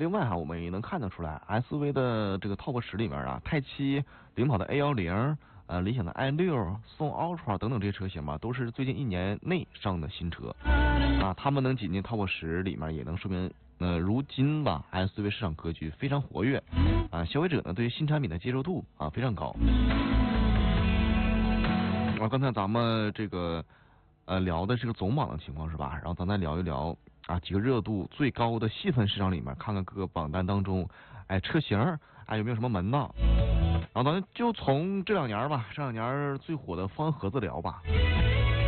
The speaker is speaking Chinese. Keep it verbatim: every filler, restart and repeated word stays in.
另外哈，我们也能看得出来 ，S U V 的这个 Top 十里面啊，泰七、领跑的 A 一零。呃，理想的 i 六、宋 Ultra 等等这些车型嘛，都是最近一年内上的新车啊。他们能挤进 Top 十里面，也能说明呃，如今吧 S U V 市场格局非常活跃啊，消费者呢对于新产品的接受度啊非常高。啊，刚才咱们这个呃聊的是个总榜的情况是吧？然后咱再聊一聊啊几个热度最高的细分市场里面，看看各个榜单当中，哎车型哎有没有什么门道？然后咱就从这两年吧，这两年最火的方盒子聊吧。